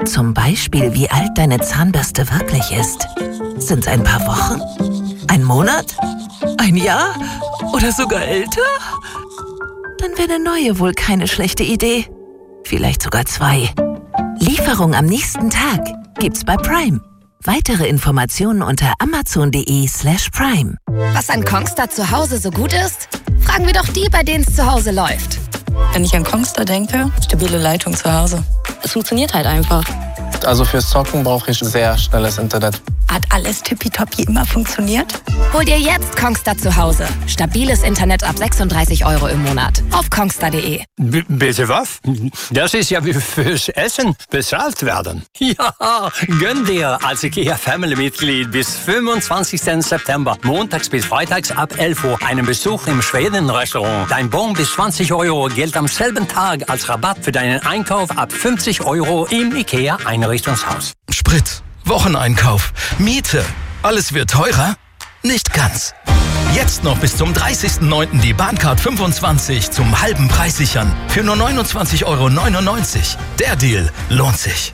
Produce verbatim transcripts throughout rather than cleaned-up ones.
Zum Beispiel, wie alt deine Zahnbürste wirklich ist. Sind es ein paar Wochen? Ein Monat? Ein Jahr? Oder sogar älter? Dann wäre eine neue wohl keine schlechte Idee. Vielleicht sogar zwei. Lieferung am nächsten Tag gibt's bei Prime. Weitere Informationen unter amazon.de slash prime. Was an Kongstar zu Hause so gut ist? Fragen wir doch die, bei denen es zu Hause läuft. Wenn ich an Kongstar denke, stabile Leitung zu Hause. Es funktioniert halt einfach. Also fürs Zocken brauche ich sehr schnelles Internet. Hat alles tippitoppi immer funktioniert? Hol dir jetzt Kongstar zu Hause. Stabiles Internet ab sechsunddreißig Euro im Monat. Auf kongstar punkt de. B- bitte was? Das ist ja wie fürs Essen bezahlt werden. Ja, gönn dir als IKEA-Family-Mitglied bis fünfundzwanzigsten September, montags bis freitags ab elf Uhr, einen Besuch im Schweden-Restaurant. Dein Bon bis zwanzig Euro gilt am selben Tag als Rabatt für deinen Einkauf ab fünfzig Euro im IKEA-Einrichtungshaus. Sprit, Wocheneinkauf, Miete, alles wird teurer? Nicht ganz. Jetzt noch bis zum dreißigsten neunten die Bahncard fünfundzwanzig zum halben Preis sichern. Für nur neunundzwanzig Euro neunundneunzig. Der Deal lohnt sich.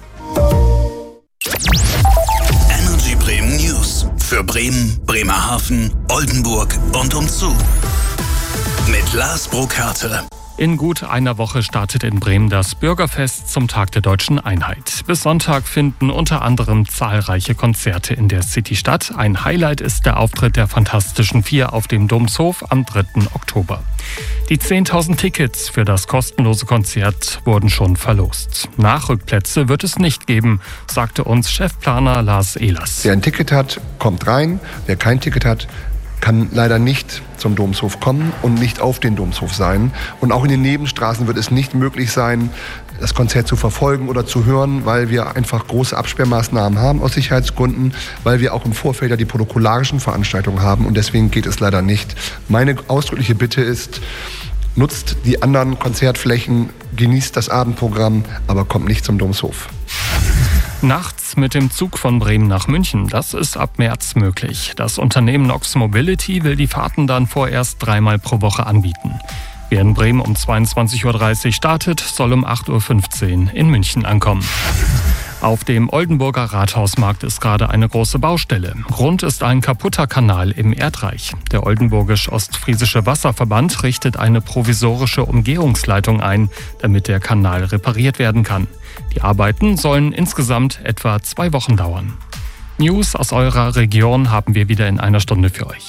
Energy Bremen News. Für Bremen, Bremerhaven, Oldenburg und umzu. Mit Lars Burkhardt. In gut einer Woche startet in Bremen das Bürgerfest zum Tag der Deutschen Einheit. Bis Sonntag finden unter anderem zahlreiche Konzerte in der City statt. Ein Highlight ist der Auftritt der Fantastischen Vier auf dem Domshof am dritten Oktober. Die zehntausend Tickets für das kostenlose Konzert wurden schon verlost. Nachrückplätze wird es nicht geben, sagte uns Chefplaner Lars Ehlers. Wer ein Ticket hat, kommt rein. Wer kein Ticket hat, kann leider nicht zum Domshof kommen und nicht auf den Domshof sein. Und auch in den Nebenstraßen wird es nicht möglich sein, das Konzert zu verfolgen oder zu hören, weil wir einfach große Absperrmaßnahmen haben aus Sicherheitsgründen, weil wir auch im Vorfeld ja die protokollarischen Veranstaltungen haben und deswegen geht es leider nicht. Meine ausdrückliche Bitte ist, nutzt die anderen Konzertflächen, genießt das Abendprogramm, aber kommt nicht zum Domshof. Nachts mit dem Zug von Bremen nach München, das ist ab März möglich. Das Unternehmen Nox Mobility will die Fahrten dann vorerst dreimal pro Woche anbieten. Wer in Bremen um zweiundzwanzig Uhr dreißig startet, soll um acht Uhr fünfzehn in München ankommen. Auf dem Oldenburger Rathausmarkt ist gerade eine große Baustelle. Grund ist ein kaputter Kanal im Erdreich. Der Oldenburgisch-Ostfriesische Wasserverband richtet eine provisorische Umgehungsleitung ein, damit der Kanal repariert werden kann. Die Arbeiten sollen insgesamt etwa zwei Wochen dauern. News aus eurer Region haben wir wieder in einer Stunde für euch.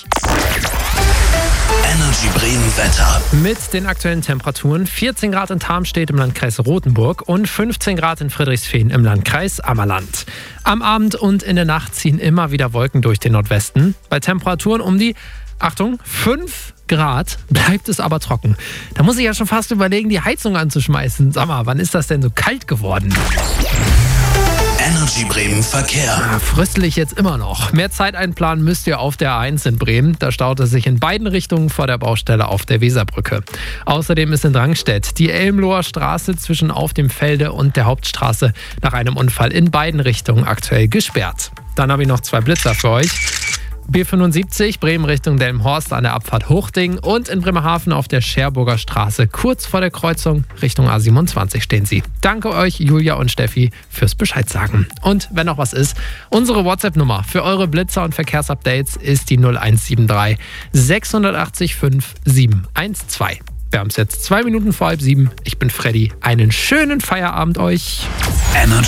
Energy Bremen Wetter. Mit den aktuellen Temperaturen vierzehn Grad in Tarmstedt im Landkreis Rothenburg und fünfzehn Grad in Friedrichsfehn im Landkreis Ammerland. Am Abend und in der Nacht ziehen immer wieder Wolken durch den Nordwesten. Bei Temperaturen um die, Achtung, fünf Grad bleibt es aber trocken. Da muss ich ja schon fast überlegen, die Heizung anzuschmeißen. Sag mal, wann ist das denn so kalt geworden? Energy Bremen Verkehr. Ja, fröstelig jetzt immer noch. Mehr Zeit einplanen müsst ihr auf der A eins in Bremen. Da staut es sich in beiden Richtungen vor der Baustelle auf der Weserbrücke. Außerdem ist in Drangstedt die Elmloher Straße zwischen Auf dem Felde und der Hauptstraße nach einem Unfall in beiden Richtungen aktuell gesperrt. Dann habe ich noch zwei Blitzer für euch. B fünfundsiebzig, Bremen Richtung Delmenhorst an der Abfahrt Hochding und in Bremerhaven auf der Scherburger Straße kurz vor der Kreuzung Richtung A siebenundzwanzig stehen sie. Danke euch, Julia und Steffi, fürs Bescheid sagen. Und wenn noch was ist, unsere WhatsApp-Nummer für eure Blitzer und Verkehrsupdates ist die null eins sieben drei sechs acht fünf sieben eins zwei. Wir haben es jetzt zwei Minuten vor halb sieben. Ich bin Freddy. Einen schönen Feierabend euch. Energy